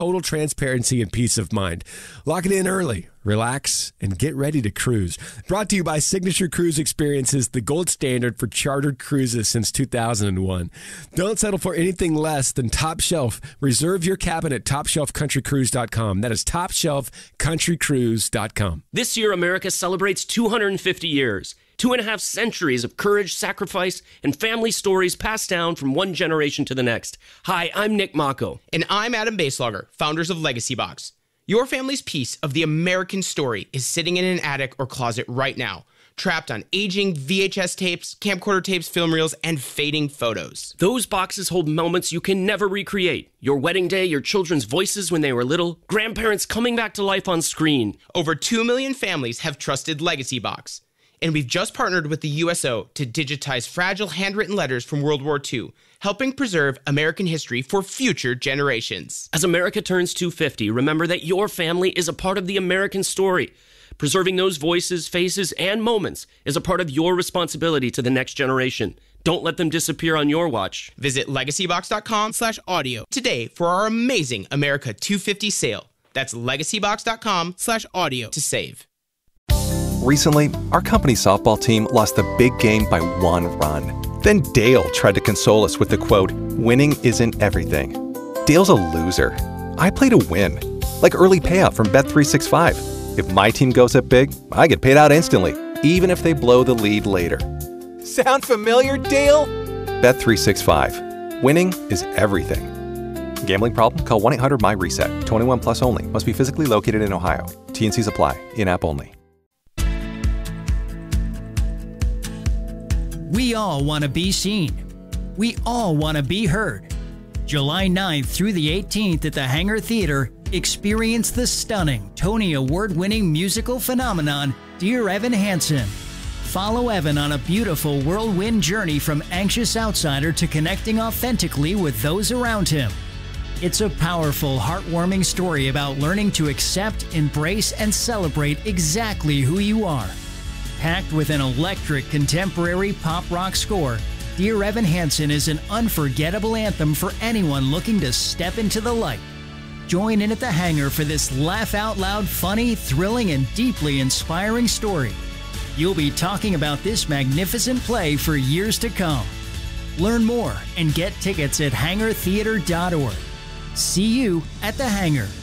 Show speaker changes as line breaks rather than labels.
total transparency and peace of mind. Lock it in early, relax, and get ready to cruise. Brought to you by Signature Cruise Experiences, the gold standard for chartered cruises since 2001. Don't settle for anything less than top shelf. Reserve your cabin at topshelfcountrycruise.com. That is topshelfcountrycruise.com.
This year, America celebrates 250 years. 2.5 centuries of courage, sacrifice, and family stories passed down from one generation to the next. Hi, I'm Nick Mako.
And I'm Adam Baselogger, founders of Legacy Box. Your family's piece of the American story is sitting in an attic or closet right now, trapped on aging VHS tapes, camcorder tapes, film reels, and fading photos.
Those boxes hold moments you can never recreate. Your wedding day, your children's voices when they were little, grandparents coming back to life on screen.
Over 2 million families have trusted Legacy Box. And we've just partnered with the USO to digitize fragile handwritten letters from World War II, helping preserve American history for future generations.
As America turns 250, remember that your family is a part of the American story. Preserving those voices, faces, and moments is a part of your responsibility to the next generation. Don't let them disappear on your watch.
Visit legacybox.com/audio today for our amazing America 250 sale. That's legacybox.com/audio to save.
Recently, our company softball team lost the big game by 1 run. Then Dale tried to console us with the quote, "Winning isn't everything." Dale's a loser. I play to win, like early payout from Bet365. If my team goes up big, I get paid out instantly, even if they blow the lead later. Sound familiar, Dale? Bet365. Winning is everything. Gambling problem? Call 1-800-MY-RESET. 21 plus only. Must be physically located in Ohio. T&Cs apply. In-app only.
We all want to be seen. We all want to be heard. July 9th through the 18th at the Hangar Theater, experience the stunning Tony Award-winning musical phenomenon, Dear Evan Hansen. Follow Evan on a beautiful whirlwind journey from anxious outsider to connecting authentically with those around him. It's a powerful, heartwarming story about learning to accept, embrace, and celebrate exactly who you are. Packed with an electric contemporary pop rock score, Dear Evan Hansen is an unforgettable anthem for anyone looking to step into the light. Join in at the Hangar for this laugh-out-loud, funny, thrilling, and deeply inspiring story. You'll be talking about this magnificent play for years to come. Learn more and get tickets at hangartheater.org. See you at the Hangar.